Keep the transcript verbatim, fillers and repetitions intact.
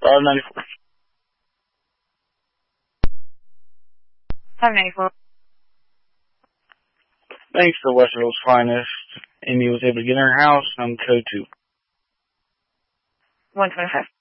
five ninety-four. five ninety-four. Thanks to Westerville's finest. Amy was able to get in her house on code two. one twenty-five.